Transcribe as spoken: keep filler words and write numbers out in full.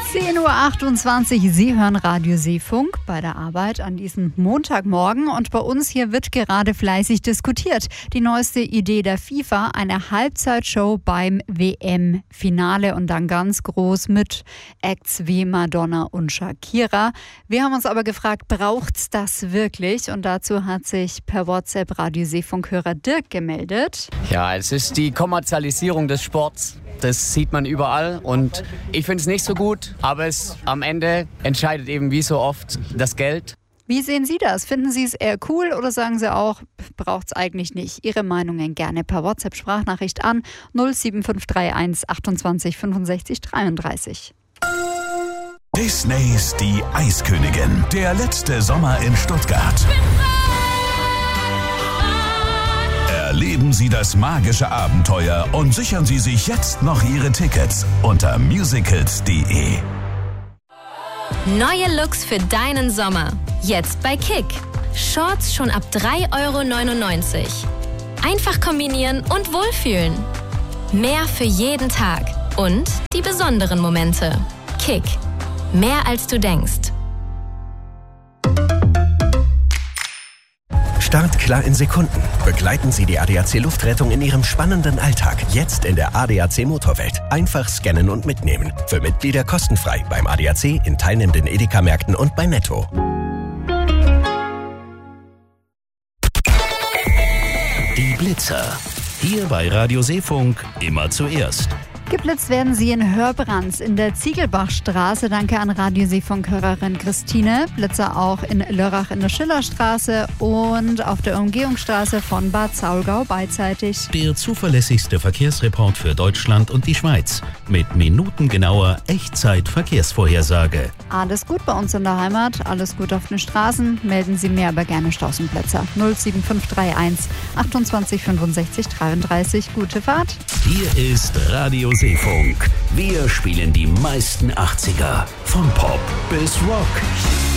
zehn Uhr achtundzwanzig, Sie hören Radio Seefunk bei der Arbeit an diesem Montagmorgen und bei uns hier wird gerade fleißig diskutiert. Die neueste Idee der FIFA, eine Halbzeitshow beim W M-Finale und dann ganz groß mit Acts wie Madonna und Shakira. Wir haben uns aber gefragt, braucht's das wirklich? Und dazu hat sich per WhatsApp Radio Seefunk-Hörer Dirk gemeldet. Ja, es ist die Kommerzialisierung des Sports. Das sieht man überall und ich finde es nicht so gut, aber es am Ende entscheidet eben wie so oft das Geld. Wie sehen Sie das? Finden Sie es eher cool oder sagen Sie auch, braucht es eigentlich nicht? Ihre Meinungen gerne per WhatsApp-Sprachnachricht an null sieben fünf drei eins achtundzwanzig fünfundsechzig dreiunddreißig. Disneys Die Eiskönigin. Der letzte Sommer in Stuttgart. Erleben Sie das magische Abenteuer und sichern Sie sich jetzt noch Ihre Tickets unter musicals punkt de. Neue Looks für deinen Sommer. Jetzt bei Kick. Shorts schon ab drei Euro neunundneunzig. Einfach kombinieren und wohlfühlen. Mehr für jeden Tag. Und die besonderen Momente. Kick. Mehr als du denkst. Startklar in Sekunden. Begleiten Sie die A D A C Luftrettung in Ihrem spannenden Alltag. Jetzt in der A D A C Motorwelt. Einfach scannen und mitnehmen. Für Mitglieder kostenfrei beim A D A C, in teilnehmenden Edeka-Märkten und bei Netto. Die Blitzer. Hier bei Radio Seefunk immer zuerst. Geblitzt werden Sie in Hörbrands in der Ziegelbachstraße. Danke an Radio Seefunk-Hörerin Christine. Blitzer auch in Lörrach in der Schillerstraße und auf der Umgehungsstraße von Bad Saulgau beidseitig. Der zuverlässigste Verkehrsreport für Deutschland und die Schweiz. Mit minutengenauer Echtzeit-Verkehrsvorhersage. Alles gut bei uns in der Heimat, alles gut auf den Straßen. Melden Sie mir aber gerne Staus und Blitzer. null sieben fünf drei eins achtundzwanzig fünfundsechzig dreiunddreißig. Gute Fahrt. Hier ist Radio Seefunk. Wir spielen die meisten achtziger. Von Pop bis Rock.